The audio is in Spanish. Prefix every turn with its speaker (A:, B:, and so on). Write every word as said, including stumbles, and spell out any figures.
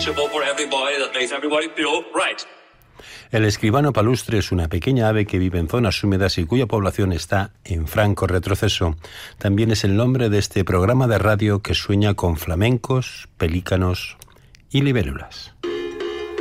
A: reachable for everybody, that makes everybody feel right.
B: El escribano palustre es una pequeña ave que vive en zonas húmedas y cuya población está en franco retroceso. También es el nombre de este programa de radio que sueña con flamencos, pelícanos y libélulas.